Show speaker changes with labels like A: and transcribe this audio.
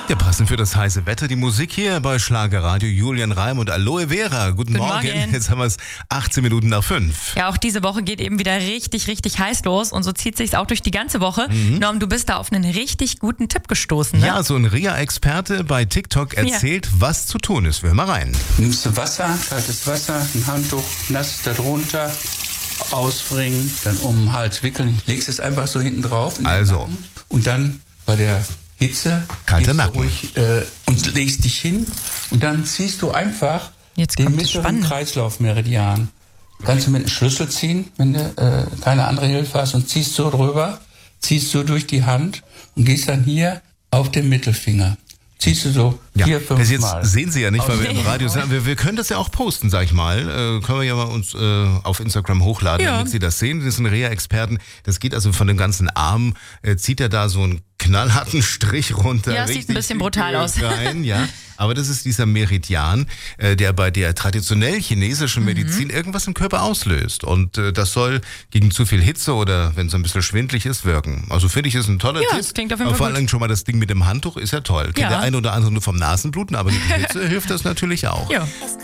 A: Ja, passend für das heiße Wetter. Die Musik hier bei Schlagerradio. Julian Reim und Aloe Vera. Guten Morgen. Jetzt haben wir es 18 Minuten nach 5.
B: Ja, auch diese Woche geht eben wieder richtig heiß los und so zieht sich's auch durch die ganze Woche. Norm, du bist da auf einen richtig guten Tipp gestoßen, ne?
A: Ja, so ein Reha-Experte bei TikTok erzählt, was zu tun ist. Wir hören mal rein.
C: Nimmst du Wasser, kaltes Wasser, ein Handtuch, nass darunter, ausbringen, dann um den Hals wickeln, legst es einfach so hinten drauf.
A: Also.
C: Und dann bei der Hitze
A: kalter
C: gehst du
A: Nacken.
C: ruhig und legst dich hin und dann ziehst du einfach
B: Jetzt
C: den
B: kommt es
C: mittleren
B: spannend.
C: Kreislaufmeridian. Kannst du mit einem Schlüssel ziehen, wenn du keine andere Hilfe hast, und ziehst so drüber, ziehst so durch die Hand und gehst dann hier auf den Mittelfinger. Ziehst du so 4-5
A: das
C: Mal.
A: jetzt sehen Sie ja nicht, weil wir im Radio sind. Wir können das ja auch posten, sag ich mal. Können wir ja mal uns auf Instagram hochladen, damit Sie das sehen. Das sind Reha-Experten. Das geht also von dem ganzen Arm, zieht er da so einen knallharten Strich runter.
B: Ja, sieht ein bisschen brutal aus.
A: Rein, ja. Aber das ist dieser Meridian, der bei der traditionell chinesischen Medizin irgendwas im Körper auslöst. Und das soll gegen zu viel Hitze oder wenn es ein bisschen schwindlig ist, wirken. Also finde ich, ist ein toller Tipp.
B: Ja, das klingt auf jeden Fall
A: vor
B: gut.
A: allem schon mal das Ding mit dem Handtuch ist ja toll. Kennt der eine oder andere nur vom Nasenbluten, aber gegen Hitze hilft das natürlich auch.
B: Ja.